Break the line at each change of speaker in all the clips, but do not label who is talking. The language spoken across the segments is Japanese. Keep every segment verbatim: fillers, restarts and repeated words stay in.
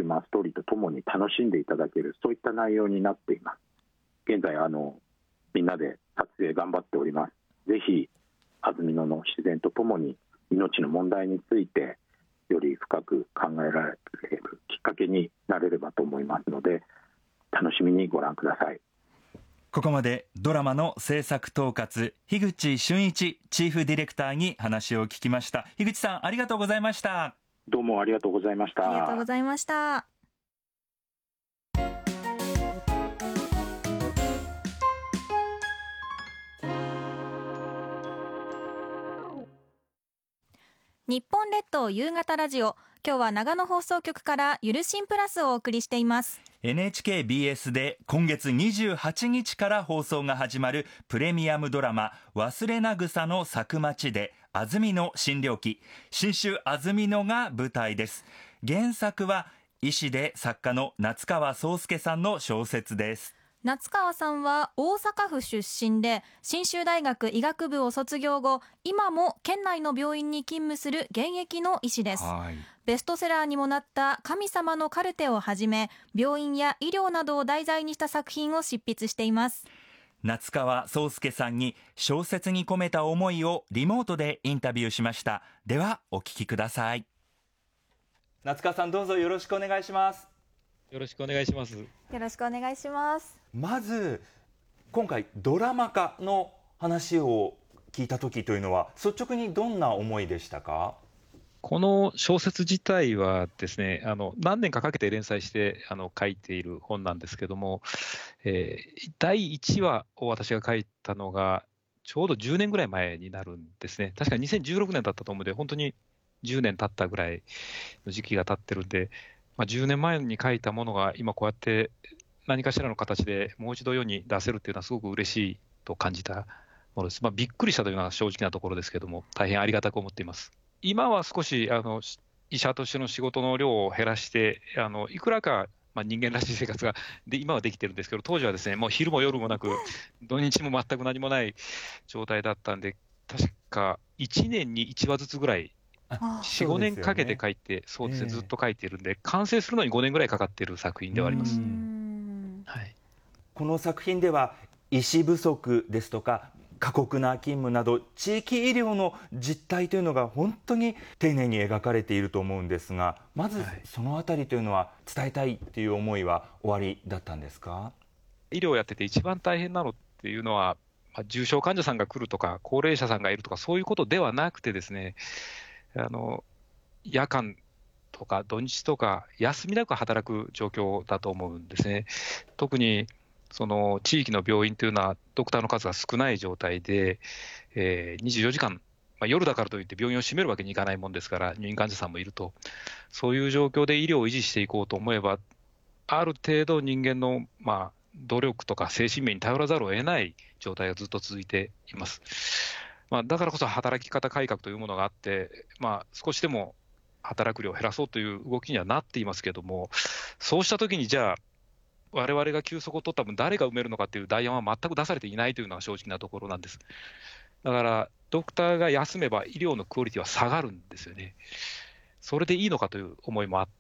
ューマーストーリーとともに楽しんでいただける、そういった内容になっています。現在あのみんなで撮影頑張っております。ぜひ安曇野の自然とともに命の問題についてより深く考えられるきっかけになれればと思いますので、楽しみにご覧ください。
ここまでドラマの制作統括、樋口俊一チーフディレクターに話を聞きました。樋口さん、ありがとうございました。
どうもありがとうございました。
ありがとうございました。日本列島夕方ラジオ、今日は長野放送局からゆるしんプラスをお送りしています。
エヌエイチケービーエス で今月にじゅうはちにちから放送が始まるプレミアムドラマ忘れな草の咲く街で安曇野診療記、新州安曇野が舞台です。原作は医師で作家の夏川宗介さんの小説です。
夏川さんは大阪府出身で、信州大学医学部を卒業後、今も県内の病院に勤務する現役の医師です。
はい、
ベストセラーにもなった神様のカルテをはじめ、病院や医療などを題材にした作品を執筆しています。
夏川宗介さんに小説に込めた思いをリモートでインタビューしました。ではお聞きください。夏川さん、どうぞよろしくお願いします。
よろしくお願いします。
よろしくお願いします。
まず今回ドラマ化の話を聞いた時というのは率直にどんな思いでしたか？
この小説自体はですね、あの何年かかけて連載してあの書いている本なんですけども、えー、だいいちわを私が書いたのがちょうどじゅうねんぐらい前になるんですね。確かにせんじゅうろくねんだったと思うので、本当にじゅうねん経ったぐらいの時期が経ってるんで、まあ、じゅうねんまえに書いたものが今こうやって何かしらの形でもう一度世に出せるっていうのはすごく嬉しいと感じたものです。まあ、びっくりしたというのは正直なところですけども、大変ありがたく思っています。今は少しあの医者としての仕事の量を減らして、あのいくらか、まあ、人間らしい生活がで今はできてるんですけど、当時はですね、もう昼も夜もなく土日も全く何もない状態だったんで、確かいちねんにいちわずつぐらいよん、ごねんかけて書いて、そうですね、ずっと書いているんで、完成するのにごねんぐらいかかっている作品ではあります。はい、
この作品では医師不足ですとか過酷な勤務など地域医療の実態というのが本当に丁寧に描かれていると思うんですが、まずそのあたりというのは伝えたいという思いはおありだったんですか？
医療をやってて一番大変なのっていうのは、まあ、重症患者さんが来るとか高齢者さんがいるとかそういうことではなくてですね、あの夜間とか土日とか休みなく働く状況だと思うんですね。特にその地域の病院というのはドクターの数が少ない状態で、えー、にじゅうよじかん、まあ、夜だからといって病院を閉めるわけにいかないもんですから、入院患者さんもいると、そういう状況で医療を維持していこうと思えば、ある程度人間の、まあ、努力とか精神面に頼らざるを得ない状態がずっと続いています。まあ、だからこそ働き方改革というものがあって、まあ、少しでも働く量を減らそうという動きにはなっていますけれども、そうしたときにじゃあ我々が休息を取った分誰が埋めるのかという代案は全く出されていないというのが正直なところなんです。だからドクターが休めば医療のクオリティは下がるんですよね。それでいいのかという思いもあって、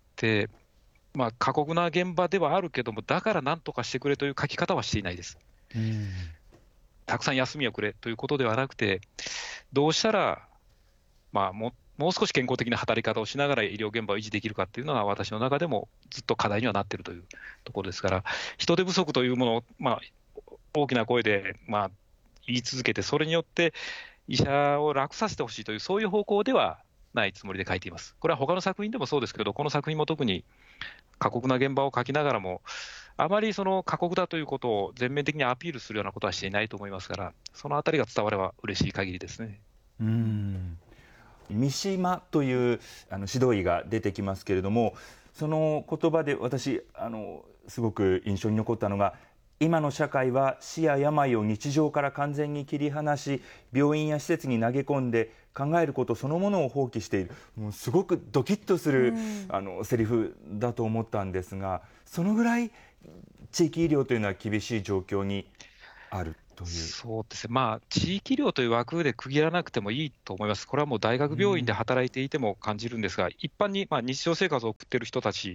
まあ、過酷な現場ではあるけども、だから何とかしてくれという書き方はしていないです。うんたくさん休みをくれということではなくて、どうしたら、まあ、ももう少し健康的な働き方をしながら医療現場を維持できるかというのが私の中でもずっと課題にはなっているというところですから、人手不足というものを、まあ、大きな声で、まあ、言い続けて、それによって医者を楽させてほしいという、そういう方向ではないつもりで書いています。これは他の作品でもそうですけど、この作品も特に過酷な現場を書きながらも、あまりその過酷だということを全面的にアピールするようなことはしていないと思いますから、そのあたりが伝われば嬉しい限りですね。
うーん三島というあの指導医が出てきますけれども、その言葉で私あのすごく印象に残ったのが、今の社会は死や病を日常から完全に切り離し、病院や施設に投げ込んで考えることそのものを放棄している。もうすごくドキッとする、うん、あのセリフだと思ったんですが、そのぐらい地域医療というのは厳しい状況にあるという。
そうですね、まあ、地域医療という枠で区切らなくてもいいと思います。これはもう大学病院で働いていても感じるんですが、うん、一般にまあ日常生活を送っている人たち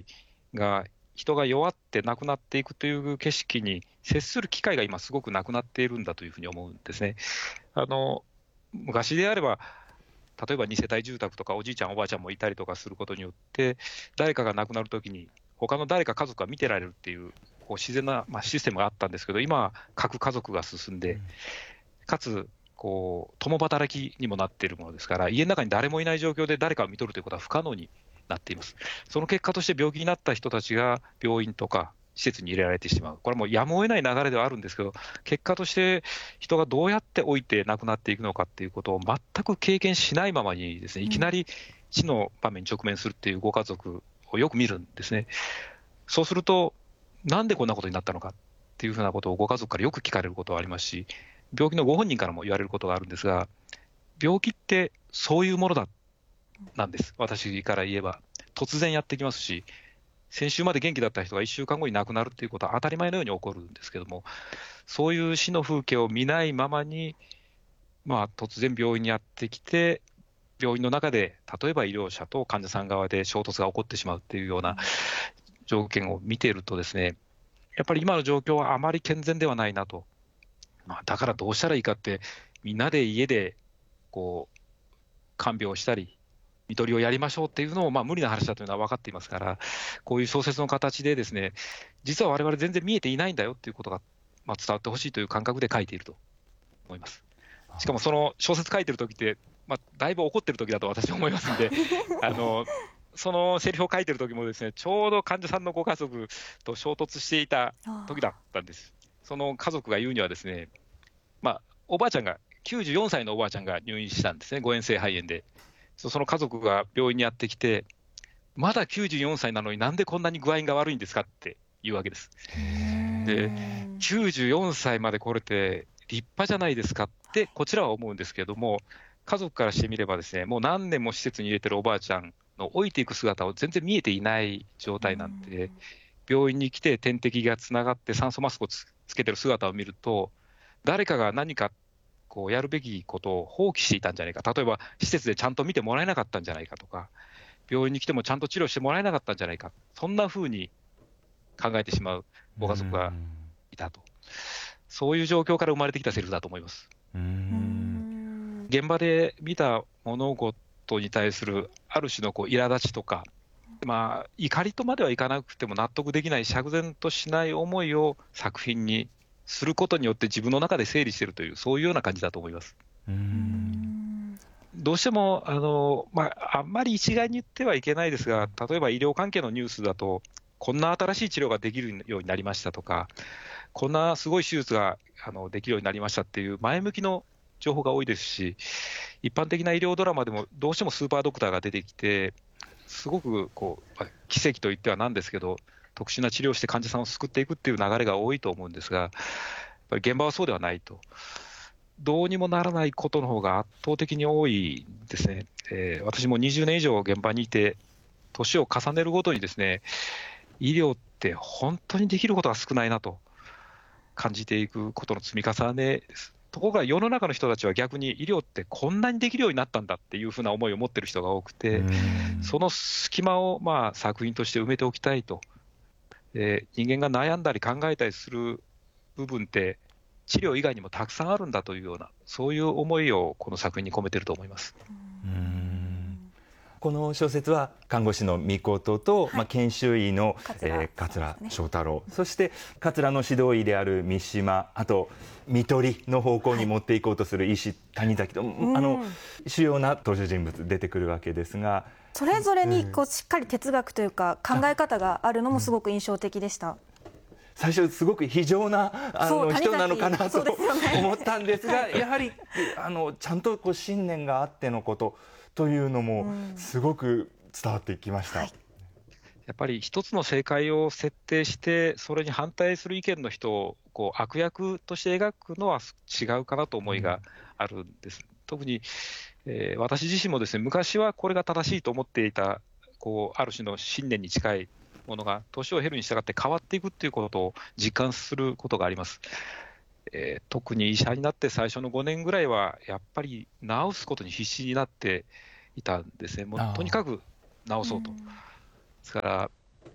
が人が弱って亡くなっていくという景色に接する機会が今すごくなくなっているんだというふうに思うんですね。あの昔であれば例えばに世帯住宅とかおじいちゃんおばあちゃんもいたりとかすることによって誰かが亡くなるときに他の誰か家族が見てられるっていうこう自然な、まあ、システムがあったんですけど、今は核家族が進んで、うん、かつこう共働きにもなっているものですから、家の中に誰もいない状況で誰かを見とるということは不可能になっています。その結果として病気になった人たちが病院とか施設に入れられてしまう、これはもうやむを得ない流れではあるんですけど、結果として人がどうやって老いて亡くなっていくのかっていうことを全く経験しないままにですね、いきなり死の場面に直面するっていうご家族をよく見るんですね。そうするとなんでこんなことになったのかっていうふうなことをご家族からよく聞かれることはありますし、病気のご本人からも言われることがあるんですが、病気ってそういうものだなんです。私から言えば突然やってきますし、先週まで元気だった人がいっしゅうかんごに亡くなるっていうことは当たり前のように起こるんですけども、そういう死の風景を見ないままに、まあ、突然病院にやってきて、病院の中で例えば医療者と患者さん側で衝突が起こってしまうっていうような条件を見ているとですね、やっぱり今の状況はあまり健全ではないなと。まあ、だからどうしたらいいかって、みんなで家でこう看病したり看取りをやりましょうっていうのもまあ無理な話だというのは分かっていますから、こういう小説の形でですね、実は我々全然見えていないんだよっていうことがまあ伝わってほしいという感覚で書いていると思います。しかもその小説書いてる時って、まあ、だいぶ怒ってる時だと私は思いますんであのそのセリフを書いてる時もですね、ちょうど患者さんのご家族と衝突していた時だったんです。その家族が言うにはですね、まあ、おばあちゃんがきゅうじゅうよんさいのおばあちゃんが入院したんですね、誤嚥性肺炎で。その家族が病院にやってきて、まだきゅうじゅうよんさいなのになんでこんなに具合が悪いんですかっていうわけです。で、きゅうじゅうよんさいまでこれって立派じゃないですかってこちらは思うんですけれども、家族からしてみればですね、もう何年も施設に入れてるおばあちゃんの老いていく姿を全然見えていない状態なんで、病院に来て点滴がつながって酸素マスクを つ, つけてる姿を見ると、誰かが何かこうやるべきことを放棄していたんじゃないか、例えば施設でちゃんと見てもらえなかったんじゃないかとか、病院に来てもちゃんと治療してもらえなかったんじゃないか、そんなふうに考えてしまうご家族がいたと、そういう状況から生まれてきたセリフだと思います。うーん、現場で見た物事に対するある種のこう苛立ちとか、まあ、怒りとまではいかなくても納得できない釈然としない思いを作品にすることによって自分の中で整理しているという、そういうような感じだと思います。うーん、どうしてもあの、まあ、あんまり一概に言ってはいけないですが、例えば医療関係のニュースだと、こんな新しい治療ができるようになりましたとか、こんなすごい手術があのできるようになりましたっていう前向きの情報が多いですし、一般的な医療ドラマでもどうしてもスーパードクターが出てきて、すごくこう奇跡といってはなんですけど、特殊な治療をして患者さんを救っていくっていう流れが多いと思うんですが、やっぱり現場はそうではないと、どうにもならないことの方が圧倒的に多いですね。えー、私もにじゅうねん以上現場にいて、年を重ねるごとにですね、医療って本当にできることが少ないなと感じていくことの積み重ねです。ところが世の中の人たちは逆に医療ってこんなにできるようになったんだっていうふうな思いを持っている人が多くて、その隙間をまあ作品として埋めておきたいと。で、人間が悩んだり考えたりする部分って治療以外にもたくさんあるんだというような、そういう思いをこの作品に込めていると思います。うー
ん、この小説は看護師の御事と、はい、まあ、研修医の桂、えー、桂翔太郎、そして桂の指導医である三島、あと看取りの方向に持っていこうとする医師、はい、谷崎と、あの主要な登場人物出てくるわけですが、
それぞれにこうしっかり哲学というか考え方があるのもすごく印象的でした。
最初すごく非常なあの人なのかなと思ったんですが、やはりあのちゃんとこう信念があってのことというのもすごく伝わってきました。はい、
やっぱり一つの正解を設定して、それに反対する意見の人をこう悪役として描くのは違うかなと思いがあるんです。うん、特に、えー、私自身もですね、昔はこれが正しいと思っていたこうある種の信念に近いものが年を経るに従って変わっていくということを実感することがあります。えー、特に医者になって最初のごねんぐらいはやっぱり治すことに必死になっていたんですね。もうとにかく治そうと。ですから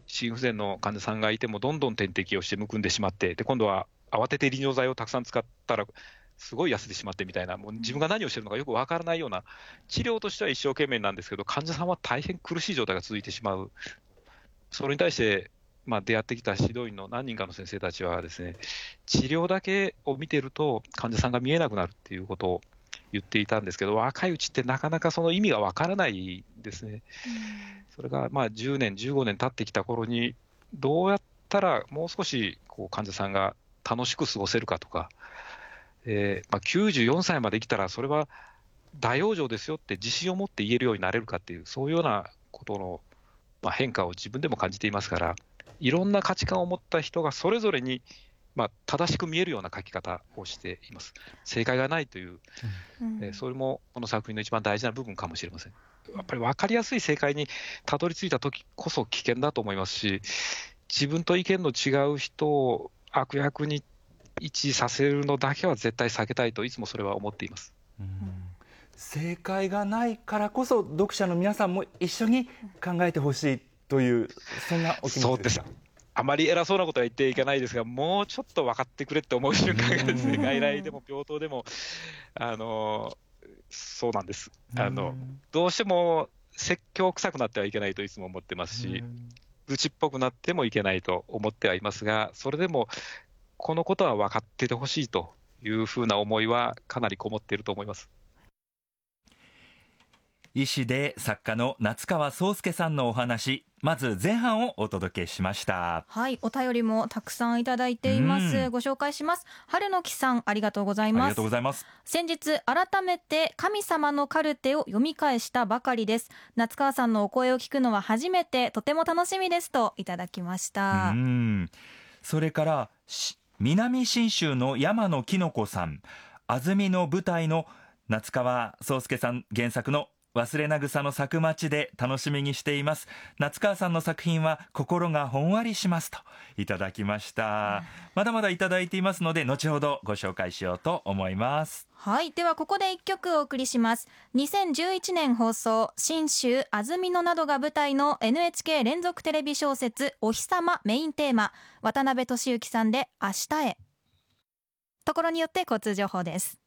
心不全の患者さんがいてもどんどん点滴をしてむくんでしまって、で今度は慌てて利尿剤をたくさん使ったらすごい痩せてしまってみたいな、もう自分が何をしてるのかよくわからないような、治療としては一生懸命なんですけど、患者さんは大変苦しい状態が続いてしまう。それに対して、まあ、出会ってきた指導員の何人かの先生たちはですね、治療だけを見てると患者さんが見えなくなるっていうことを言っていたんですけど、若いうちってなかなかその意味がわからないですね。うん、それがまあじゅうねんじゅうごねん経ってきた頃に、どうやったらもう少しこう患者さんが楽しく過ごせるかとか、えーまあ、きゅうじゅうよんさいまで生きたらそれは大往生ですよって自信を持って言えるようになれるかっていう、そういうようなことの、まあ、変化を自分でも感じていますから、いろんな価値観を持った人がそれぞれに、まあ、正しく見えるような書き方をしています。正解がないという、うんえー、それもこの作品の一番大事な部分かもしれません。やっぱり分かりやすい正解にたどり着いたときこそ危険だと思いますし、自分と意見の違う人を悪役に位置させるのだけは絶対避けたいといつもそれは思っています。
うん、正解がないからこそ読者の皆さんも一緒に考えてほしいという、そんなお気持ちですか？
そうです。あまり偉そうなことは言っていけないですが、もうちょっと分かってくれって思う瞬間がですね、外来でも病棟でもあのそうなんです。あのどうしても説教臭くなってはいけないといつも思ってますし、愚痴っぽくなってもいけないと思ってはいますが、それでもこのことは分かっててほしいというふうな思いはかなりこもっていると思います。
医師で作家の夏川壮介さんのお話、まず前半をお届けしました。
はい、お便りもたくさんいただいています。ご紹介します。春の木さん、ありがとうございます。
ありがとうございます。
先日改めて神様のカルテを読み返したばかりです。夏川さんのお声を聞くのは初めて、とても楽しみですといただきました。
うん、それから南信州の山野きのこさん、安曇の舞台の夏川壮介さん原作の忘れなぐさの咲く街で楽しみにしています。夏川さんの作品は心がほんわりしますといただきました。まだまだいただいていますので、後ほどご紹介しようと思います。
はい、ではここで一曲お送りします。にせんじゅういちねん放送、信州安曇野などが舞台の エヌエイチケー 連続テレビ小説お日様メインテーマ、渡辺俊之さんで明日へ。ところによって交通情報です。